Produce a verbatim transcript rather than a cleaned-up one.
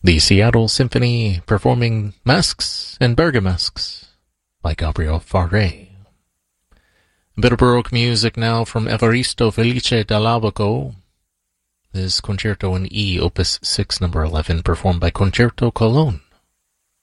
The Seattle Symphony performing Masks and Bergamasques by Gabriel Fauré. A bit of Baroque music now from Evaristo Felice Dall'Abaco. This Concerto in E, Opus six, number eleven, performed by Concerto Cologne.